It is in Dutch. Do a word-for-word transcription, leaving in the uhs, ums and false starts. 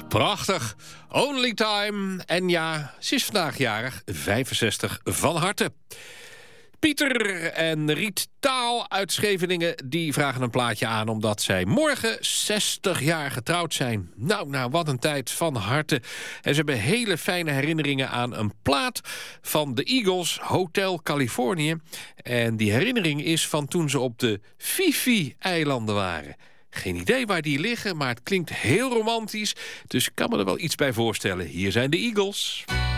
Prachtig. Only Time. En ja, ze is vandaag jarig, vijfenzestig van harte. Pieter en Riet Taal uit Scheveningen die vragen een plaatje aan omdat zij morgen zestig jaar getrouwd zijn. Nou, nou, wat een tijd, van harte. En ze hebben hele fijne herinneringen aan een plaat van de Eagles, Hotel Californië. En die herinnering is van toen ze op de Fifi-eilanden waren. Geen idee waar die liggen, maar het klinkt heel romantisch. Dus ik kan me er wel iets bij voorstellen. Hier zijn de Eagles.